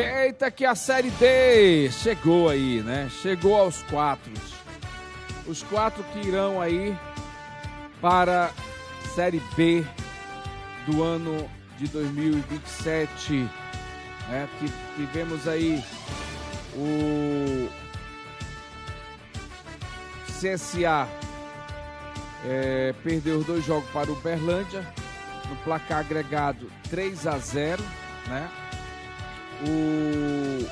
Eita, que a Série D chegou aí, né? Chegou aos 4. Os 4 que irão aí para a Série B do ano de 2027. Né? Tivemos aí o CSA perdeu os 2 jogos para o Uberlândia, no placar agregado 3-0, né? O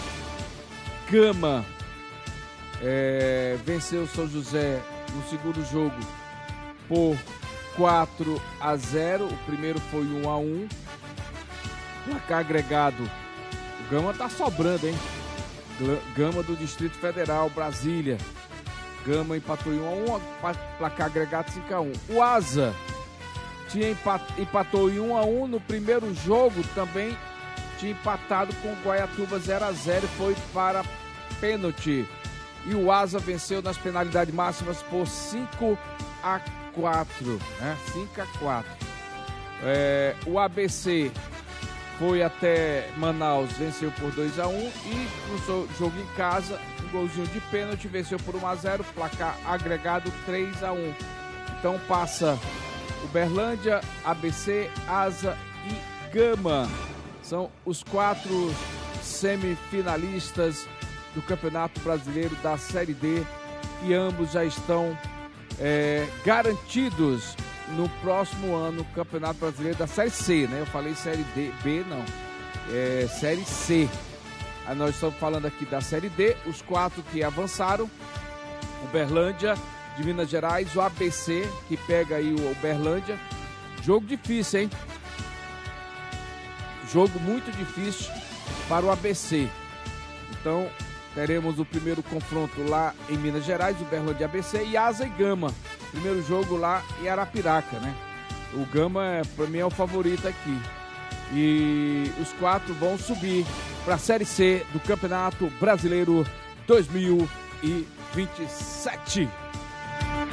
Gama venceu o São José no segundo jogo por 4-0. O primeiro foi 1-1. Placar agregado. O Gama tá sobrando, hein? Gama do Distrito Federal, Brasília. Gama empatou em 1-1. Placar agregado 5-1. O Asa empatou em 1-1 no primeiro jogo, também tinha empatado com o Guaiatuba 0-0 e foi para pênalti. E o Asa venceu nas penalidades máximas por 5-4, né? 5-4. O ABC foi até Manaus, venceu por 2-1 e no jogo em casa, um golzinho de pênalti, venceu por 1-0, placar agregado 3-1. Então passa Uberlândia, ABC, Asa e Gama. São os 4 semifinalistas do Campeonato Brasileiro da Série D e ambos já estão garantidos no próximo ano, Campeonato Brasileiro da Série C, né? Eu falei Série D, B não, Série C. Aí nós estamos falando aqui da Série D, os 4 que avançaram: Uberlândia de Minas Gerais, o ABC que pega aí o Uberlândia. Jogo difícil, hein? Jogo muito difícil para o ABC. Então, teremos o primeiro confronto lá em Minas Gerais, Uberlândia e ABC, e Asa e Gama. Primeiro jogo lá em Arapiraca, né? O Gama, para mim, é o favorito aqui. E os 4 vão subir para a Série C do Campeonato Brasileiro 2027.